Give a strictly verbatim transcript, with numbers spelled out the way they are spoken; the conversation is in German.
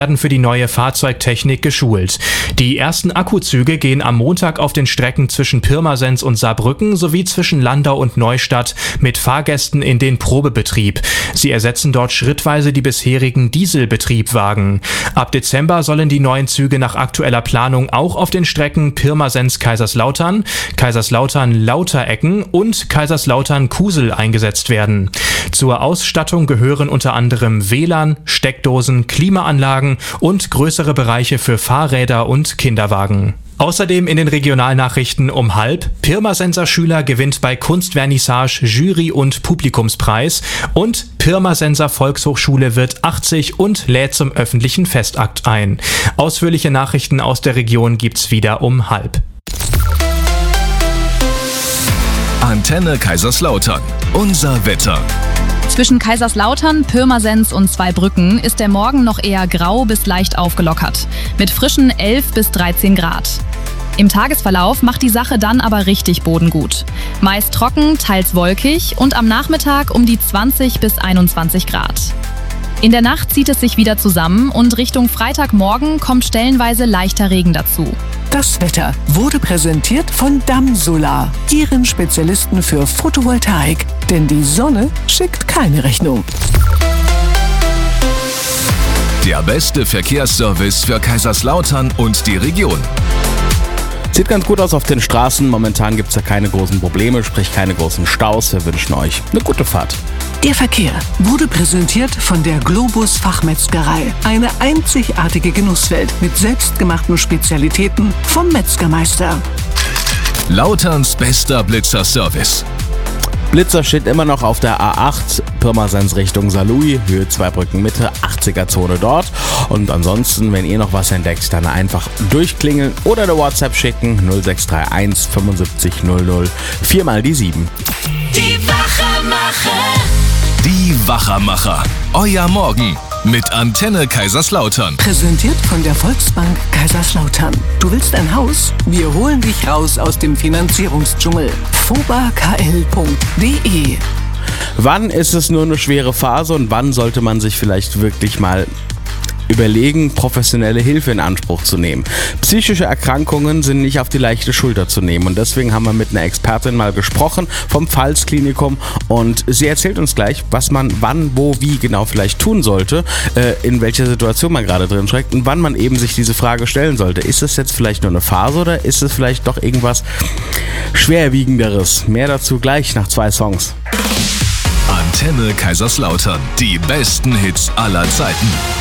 werden für die neue Fahrzeugtechnik geschult. Die ersten Akkuzüge gehen am Montag auf den Strecken zwischen Pirmasens und Saarbrücken sowie zwischen Landau und Neustadt mit Fahrgästen in den Probebetrieb. Sie ersetzen dort schrittweise die bisherigen Dieselbetriebwagen. Ab Dezember sollen die neuen Züge nach aktueller Planung auch auf den Strecken Pirmasens-Kaiserslautern, Kaiserslautern-Lauterecken und Kaiserslautern-Kusel eingesetzt werden. Zur Ausstattung gehören unter anderem W L A N, Steckdosen, Klimaanlagen und größere Bereiche für Fahrräder und Kinderwagen. Außerdem in den Regionalnachrichten um halb: Pirmasenser Schüler gewinnt bei Kunstvernissage Jury- und Publikumspreis und Pirmasenser Volkshochschule wird achtzig und lädt zum öffentlichen Festakt ein. Ausführliche Nachrichten aus der Region gibt's wieder um halb. Antenne Kaiserslautern. Unser Wetter. Zwischen Kaiserslautern, Pirmasens und Zweibrücken ist der Morgen noch eher grau bis leicht aufgelockert, mit frischen elf bis dreizehn Grad. Im Tagesverlauf macht die Sache dann aber richtig bodengut. Meist trocken, teils wolkig und am Nachmittag um die zwanzig bis einundzwanzig Grad. In der Nacht zieht es sich wieder zusammen und Richtung Freitagmorgen kommt stellenweise leichter Regen dazu. Das Wetter wurde präsentiert von Damsolar, Ihren Spezialisten für Photovoltaik. Denn die Sonne schickt keine Rechnung. Der beste Verkehrsservice für Kaiserslautern und die Region. Sieht ganz gut aus auf den Straßen. Momentan gibt es ja keine großen Probleme, sprich keine großen Staus. Wir wünschen euch eine gute Fahrt. Der Verkehr wurde präsentiert von der Globus Fachmetzgerei. Eine einzigartige Genusswelt mit selbstgemachten Spezialitäten vom Metzgermeister. Lauterns bester Blitzer-Service. Blitzer steht immer noch auf der A acht, Pirmasens Richtung Saarlouis, Höhe Zweibrücken Mitte, achtziger-Zone dort. Und ansonsten, wenn ihr noch was entdeckt, dann einfach durchklingeln oder eine WhatsApp schicken, null sechs drei eins fünfundsiebzig null null, viermal die sieben. Die Wachermacher. Die Wachermacher. Euer Morgen mit Antenne Kaiserslautern. Präsentiert von der Volksbank Kaiserslautern. Du willst ein Haus? Wir holen dich raus aus dem Finanzierungsdschungel. fobakl punkt de. Wann ist es nur eine schwere Phase und wann sollte man sich vielleicht wirklich mal überlegen, professionelle Hilfe in Anspruch zu nehmen? Psychische Erkrankungen sind nicht auf die leichte Schulter zu nehmen und deswegen haben wir mit einer Expertin mal gesprochen vom Pfalz-Klinikum und sie erzählt uns gleich, was man wann, wo, wie genau vielleicht tun sollte, äh, in welcher Situation man gerade drin steckt und wann man eben sich diese Frage stellen sollte. Ist es jetzt vielleicht nur eine Phase oder ist es vielleicht doch irgendwas Schwerwiegenderes? Mehr dazu gleich nach zwei Songs. Antenne Kaiserslautern. Die besten Hits aller Zeiten.